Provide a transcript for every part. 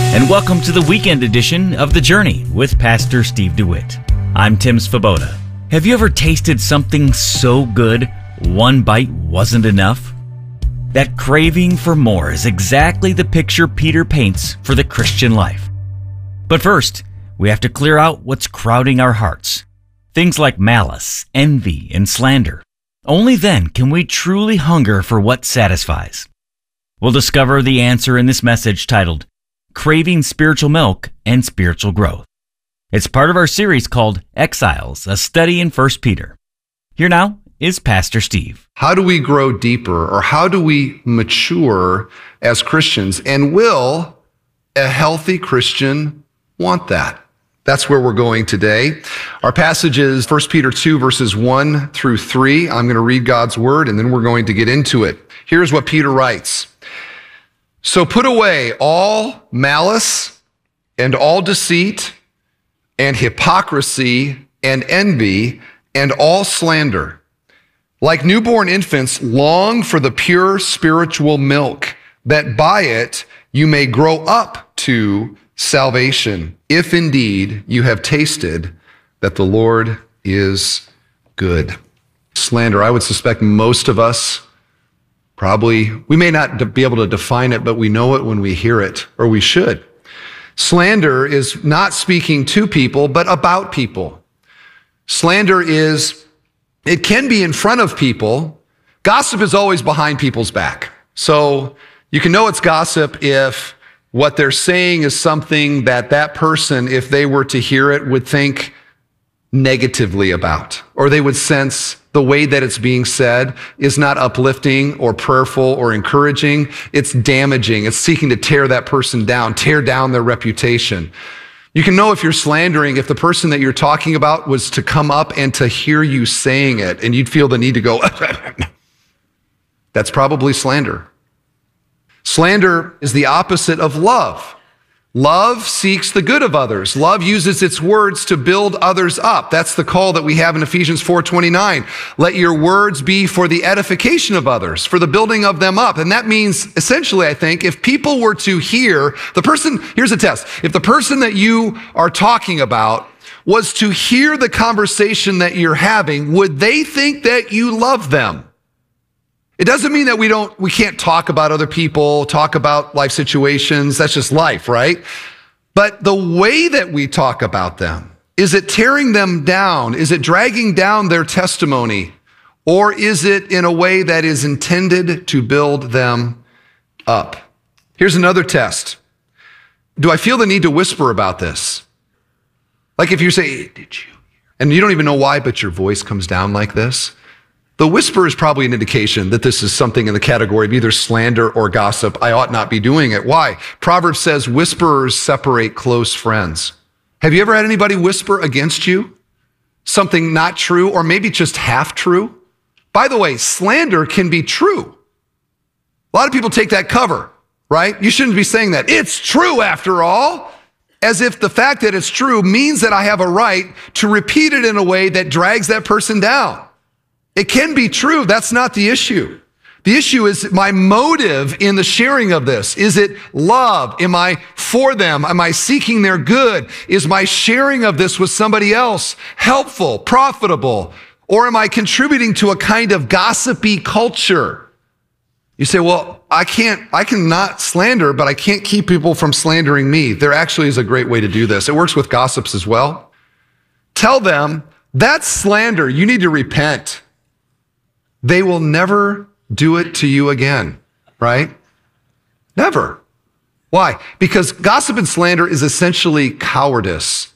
and welcome to the weekend edition of The Journey with Pastor Steve DeWitt. I'm Tim Svoboda. Have you ever tasted something so good, one bite wasn't enough? That craving for more is exactly the picture Peter paints for the Christian life. But first, we have to clear out what's crowding our hearts. Things like malice, envy, and slander. Only then can we truly hunger for what satisfies. We'll discover the answer in this message titled, Craving Spiritual Milk and Spiritual Growth. It's part of our series called Exiles, a study in 1 Peter. Here now is Pastor Steve. How do we grow deeper, or how do we mature as Christians? And will a healthy Christian want that? That's where we're going today. Our passage is 1 Peter 2, verses 1 through 3. I'm going to read God's word, and then we're going to get into it. Here's what Peter writes. So put away all malice and all deceit and hypocrisy and envy and all slander. Like newborn infants, long for the pure spiritual milk, that by it you may grow up to salvation, if indeed you have tasted that the Lord is good. Slander, I would suspect most of us probably, we may not be able to define it, but we know it when we hear it, or we should. Slander is not speaking to people, but about people. Slander is, it can be in front of people. Gossip is always behind people's back. So you can know it's gossip if what they're saying is something that that person, if they were to hear it, would think negatively about, or they would sense the way that it's being said is not uplifting or prayerful or encouraging. It's damaging. It's seeking to tear that person down, tear down their reputation. You can know if you're slandering, if the person that you're talking about was to come up and to hear you saying it, and you'd feel the need to go, that's probably slander. Slander is the opposite of love. Love seeks the good of others. Love uses its words to build others up. That's the call that we have in Ephesians 4:29. Let your words be for the edification of others, for the building of them up. And that means, essentially, I think, if people were to hear the person, here's a test. If the person that you are talking about was to hear the conversation that you're having, would they think that you love them? It doesn't mean that we can't talk about other people, talk about life situations. That's just life, right? But the way that we talk about them, is it tearing them down? Is it dragging down their testimony? Or is it in a way that is intended to build them up? Here's another test. Do I feel the need to whisper about this? Like if you say, hey, did you? And you don't even know why, but your voice comes down like this. The whisper is probably an indication that this is something in the category of either slander or gossip. I ought not be doing it. Why? Proverbs says whisperers separate close friends. Have you ever had anybody whisper against you? Something not true, or maybe just half true? By the way, slander can be true. A lot of people take that cover, right? You shouldn't be saying that. It's true after all. As if the fact that it's true means that I have a right to repeat it in a way that drags that person down. It can be true. That's not the issue. The issue is my motive in the sharing of this. Is it love? Am I for them? Am I seeking their good? Is my sharing of this with somebody else helpful, profitable? Or am I contributing to a kind of gossipy culture? You say, well, I cannot slander, but I can't keep people from slandering me. There actually is a great way to do this. It works with gossips as well. Tell them, that's slander. You need to repent. They will never do it to you again, right? Never. Why? Because gossip and slander is essentially cowardice.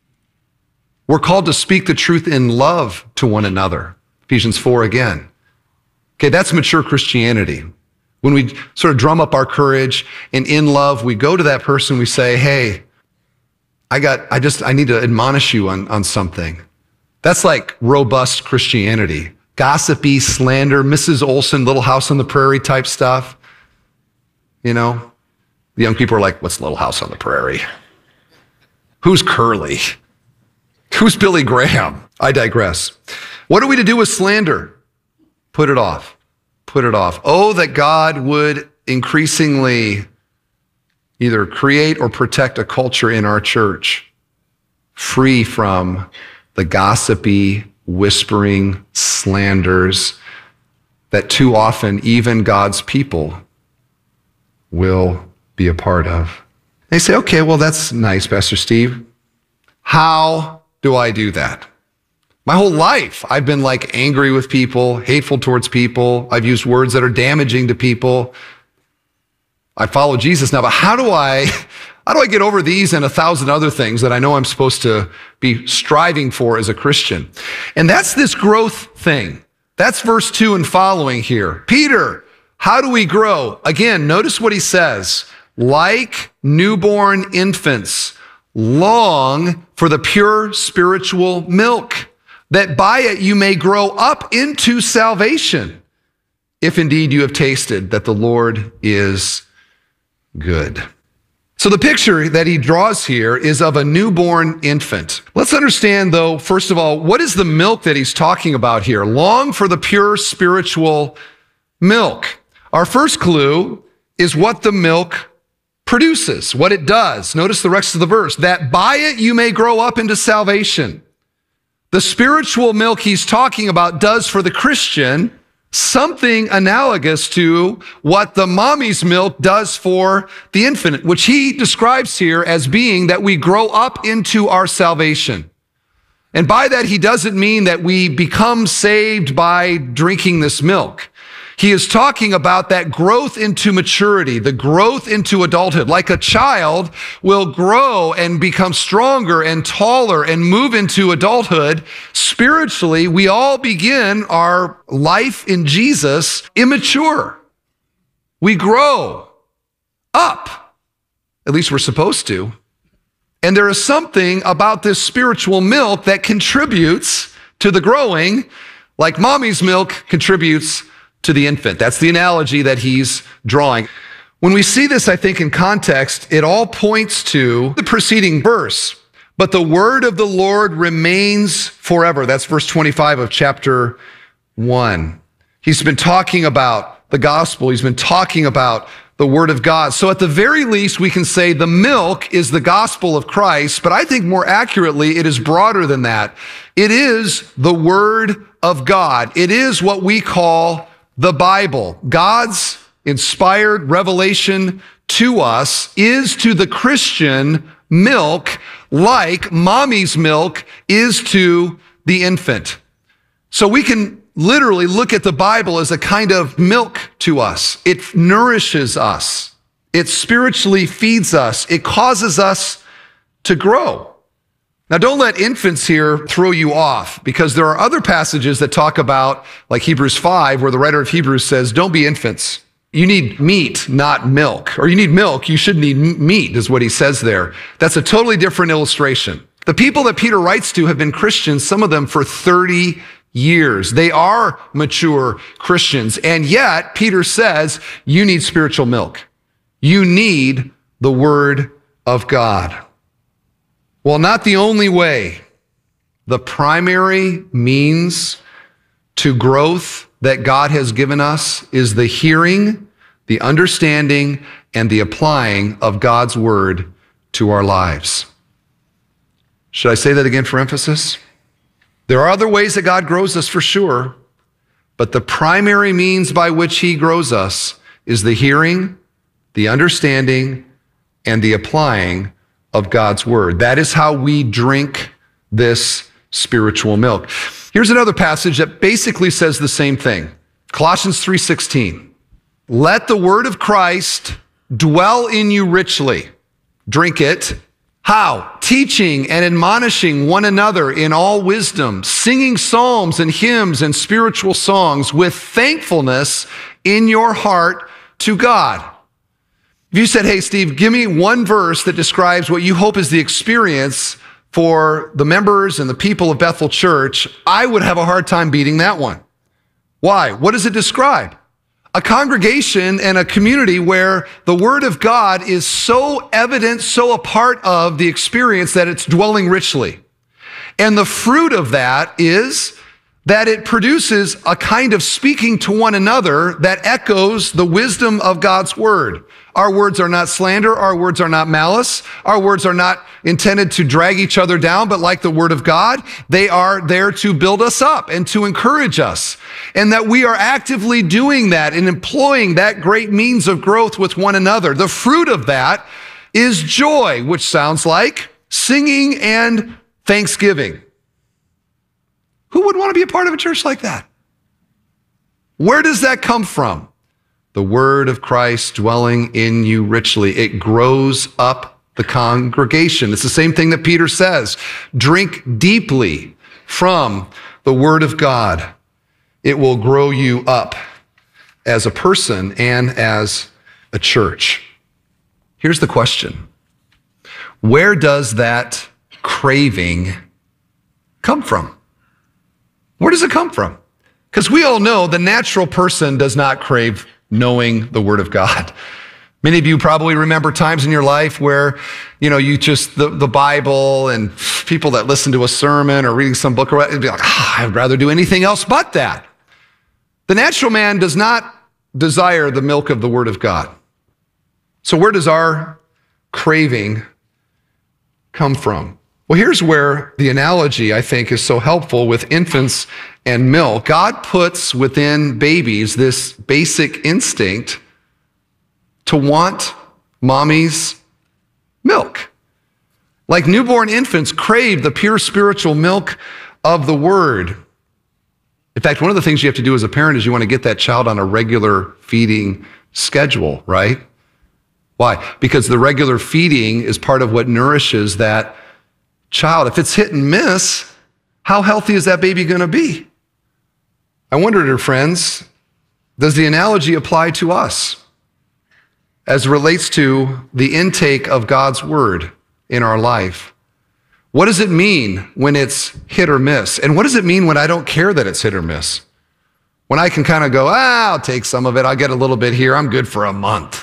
We're called to speak the truth in love to one another. Ephesians 4 again. Okay, that's mature Christianity. When we sort of drum up our courage and in love, we go to that person, we say, hey, I need to admonish you on something. That's like robust Christianity. Gossipy, slander, Mrs. Olson, Little House on the Prairie type stuff. You know, the young people are like, what's Little House on the Prairie? Who's Curly? Who's Billy Graham? I digress. What are we to do with slander? Put it off. Put it off. Oh, that God would increasingly either create or protect a culture in our church free from the gossipy, whispering slanders that too often even God's people will be a part of. They say, okay, well, that's nice, Pastor Steve. How do I do that? My whole life, I've been like angry with people, hateful towards people. I've used words that are damaging to people. I follow Jesus now, but how do I get over these and 1,000 other things that I know I'm supposed to be striving for as a Christian? And that's this growth thing. That's verse 2 and following here. Peter, how do we grow? Again, notice what he says. Like newborn infants, long for the pure spiritual milk, that by it you may grow up into salvation, if indeed you have tasted that the Lord is good. So the picture that he draws here is of a newborn infant. Let's understand, though, first of all, what is the milk that he's talking about here? Long for the pure spiritual milk. Our first clue is what the milk produces, what it does. Notice the rest of the verse, that by it you may grow up into salvation. The spiritual milk he's talking about does for the Christian something analogous to what the mommy's milk does for the infant, which he describes here as being that we grow up into our salvation. And by that, he doesn't mean that we become saved by drinking this milk. He is talking about that growth into maturity, the growth into adulthood. Like a child will grow and become stronger and taller and move into adulthood. Spiritually, we all begin our life in Jesus immature. We grow up. At least we're supposed to. And there is something about this spiritual milk that contributes to the growing, like mommy's milk contributes to the infant. That's the analogy that he's drawing. When we see this, I think, in context, it all points to the preceding verse. But the word of the Lord remains forever. That's verse 25 of chapter 1. He's been talking about the gospel. He's been talking about the word of God. So at the very least, we can say the milk is the gospel of Christ, but I think more accurately, it is broader than that. It is the word of God. It is what we call the Bible. God's inspired revelation to us is to the Christian milk like mommy's milk is to the infant. So we can literally look at the Bible as a kind of milk to us. It nourishes us. It spiritually feeds us. It causes us to grow. Now, don't let infants here throw you off, because there are other passages that talk about, like Hebrews 5, where the writer of Hebrews says, don't be infants. You need meat, not milk. Or you need milk, you should need meat, is what he says there. That's a totally different illustration. The people that Peter writes to have been Christians, some of them for 30 years. They are mature Christians. And yet, Peter says, you need spiritual milk. You need the word of God. Well, not the only way. The primary means to growth that God has given us is the hearing, the understanding, and the applying of God's word to our lives. Should I say that again for emphasis? There are other ways that God grows us for sure, but the primary means by which he grows us is the hearing, the understanding, and the applying of God's word. That is how we drink this spiritual milk. Here's another passage that basically says the same thing. Colossians 3:16. Let the word of Christ dwell in you richly. Drink it. How? Teaching and admonishing one another in all wisdom, singing psalms and hymns and spiritual songs with thankfulness in your heart to God. If you said, hey, Steve, give me one verse that describes what you hope is the experience for the members and the people of Bethel Church, I would have a hard time beating that one. Why? What does it describe? A congregation and a community where the word of God is so evident, so a part of the experience that it's dwelling richly. And the fruit of that is that it produces a kind of speaking to one another that echoes the wisdom of God's word. Our words are not slander. Our words are not malice. Our words are not intended to drag each other down, but like the word of God, they are there to build us up and to encourage us. And that we are actively doing that and employing that great means of growth with one another. The fruit of that is joy, which sounds like singing and thanksgiving. Who would want to be a part of a church like that? Where does that come from? The word of Christ dwelling in you richly. It grows up the congregation. It's the same thing that Peter says. Drink deeply from the word of God. It will grow you up as a person and as a church. Here's the question. Where does that craving come from? Where does it come from? Because we all know the natural person does not crave knowing the word of God. Many of you probably remember times in your life where, you just, the Bible and people that listen to a sermon or reading some book, it'd be like, I'd rather do anything else but that. The natural man does not desire the milk of the word of God. So where does our craving come from? Well, here's where the analogy, I think, is so helpful with infants and milk. God puts within babies this basic instinct to want mommy's milk. Like newborn infants crave the pure spiritual milk of the word. In fact, one of the things you have to do as a parent is you want to get that child on a regular feeding schedule, right? Why? Because the regular feeding is part of what nourishes that child. If it's hit and miss, how healthy is that baby going to be? I wonder, dear friends, does the analogy apply to us as it relates to the intake of God's word in our life? What does it mean when it's hit or miss? And what does it mean when I don't care that it's hit or miss? When I can kind of go, I'll take some of it, I'll get a little bit here, I'm good for a month.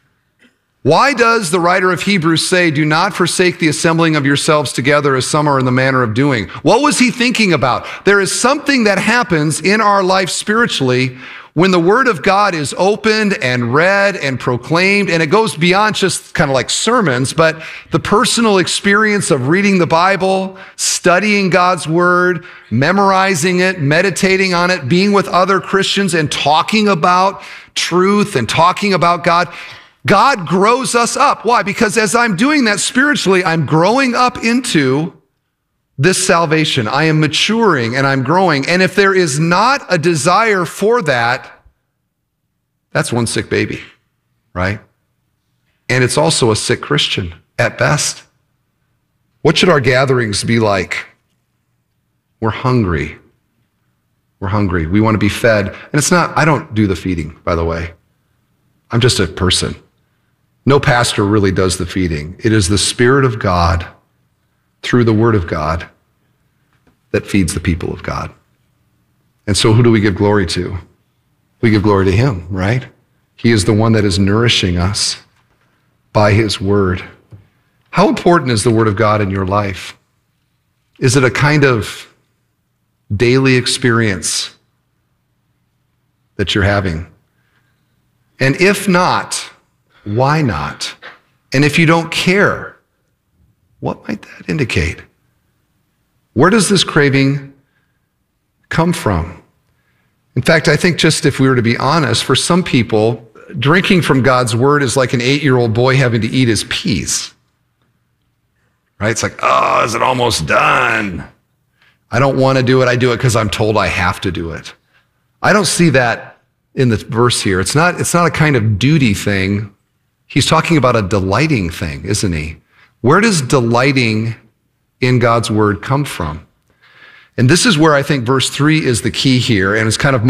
Why does the writer of Hebrews say, do not forsake the assembling of yourselves together as some are in the manner of doing? What was he thinking about? There is something that happens in our life spiritually when the word of God is opened and read and proclaimed, and it goes beyond just kind of like sermons, but the personal experience of reading the Bible, studying God's word, memorizing it, meditating on it, being with other Christians and talking about truth and talking about God. God grows us up. Why? Because as I'm doing that spiritually, I'm growing up into this salvation. I am maturing and I'm growing. And if there is not a desire for that, that's one sick baby, right? And it's also a sick Christian at best. What should our gatherings be like? We're hungry. We're hungry. We want to be fed. And it's not, I don't do the feeding, by the way. I'm just a person. No pastor really does the feeding. It is the Spirit of God through the Word of God that feeds the people of God. And so who do we give glory to? We give glory to Him, right? He is the one that is nourishing us by His Word. How important is the Word of God in your life? Is it a kind of daily experience that you're having? And if not, why not? And if you don't care, what might that indicate? Where does this craving come from? In fact, I think just if we were to be honest, for some people, drinking from God's word is like an 8-year-old boy having to eat his peas. Right? It's like, oh, is it almost done? I don't want to do it. I do it because I'm told I have to do it. I don't see that in the verse here. It's not a kind of duty thing. He's talking about a delighting thing, isn't he? Where does delighting in God's word come from? And this is where I think verse 3 is the key here, and it's kind of